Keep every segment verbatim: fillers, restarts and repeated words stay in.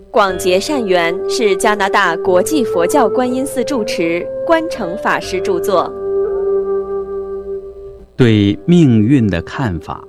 广结善缘是加拿大国际佛教观音寺住持观诚法师著作。 对命运的看法，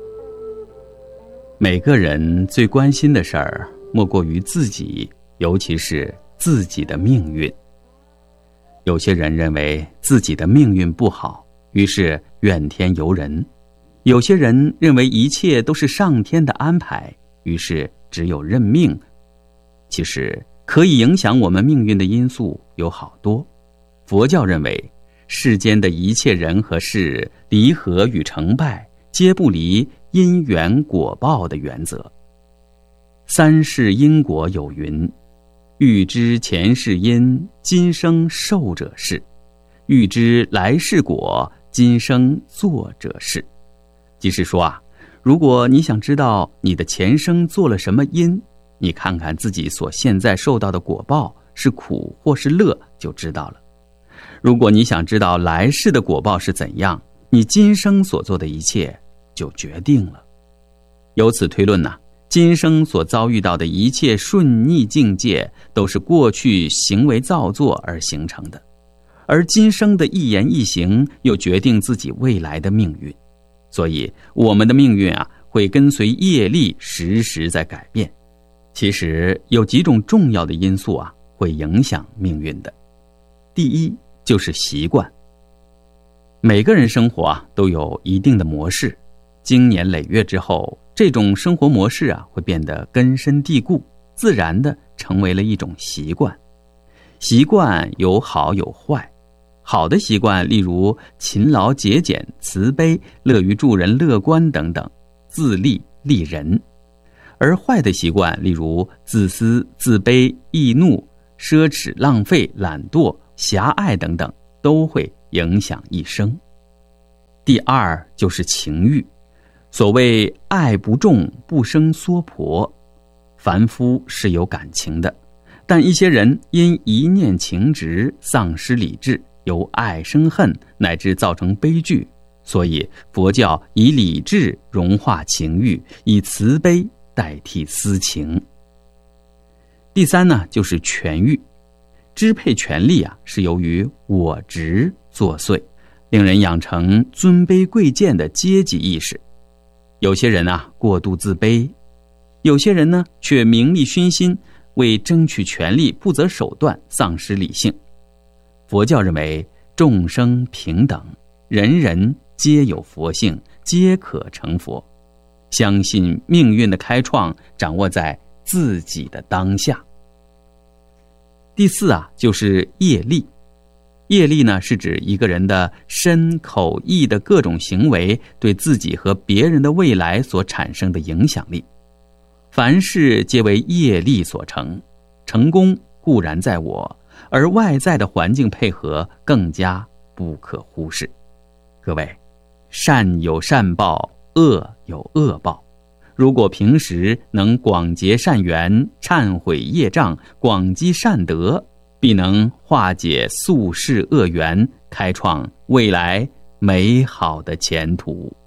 每个人最关心的事儿莫过于自己，尤其是自己的命运。有些人认为自己的命运不好，于是怨天尤人；有些人认为一切都是上天的安排，于是只有认命。其实可以影响我们命运的因素有好多。佛教认为世间的一切人和事，离合与成败皆不离因缘果报的原则。三世因果有云：欲知前世因，今生受者是；欲知来世果，今生做者是。即是说啊，如果你想知道你的前生做了什么因，你看看自己所现在受到的果报是苦或是乐，就知道了。如果你想知道来世的果报是怎样，你今生所做的一切就决定了。由此推论呢，今生所遭遇到的一切顺逆境界，都是过去行为造作而形成的，而今生的一言一行又决定自己未来的命运。所以我们的命运啊，会跟随业力时时在改变。其实有几种重要的因素啊，会影响命运的。第一就是习惯。每个人生活啊都有一定的模式，经年累月之后，这种生活模式啊会变得根深蒂固，自然的成为了一种习惯。习惯有好有坏，好的习惯例如勤劳节俭、慈悲、乐于助人、乐观等等，自利利人。而坏的习惯例如自私、自卑、易怒、奢侈、浪费、懒惰、狭隘等等，都会影响一生。第二就是情欲。所谓爱不重，不生娑婆。凡夫是有感情的，但一些人因一念情执丧失理智，由爱生恨，乃至造成悲剧。所以佛教以理智融化情欲，以慈悲代替私情。第三呢，就是权欲。支配权力啊，是由于我执作祟，令人养成尊卑贵贱的阶级意识。有些人啊过度自卑，有些人呢却名利熏心，为争取权力不择手段，丧失理性。佛教认为众生平等，人人皆有佛性，皆可成佛。相信命运的开创掌握在自己的当下。第四啊，就是业力。业力呢，是指一个人的身口意的各种行为对自己和别人的未来所产生的影响力。凡事皆为业力所成，成功固然在我，而外在的环境配合更加不可忽视。各位，善有善报，恶有恶报。如果平时能广结善缘，忏悔业障，广积善德，必能化解宿世恶缘，开创未来美好的前途。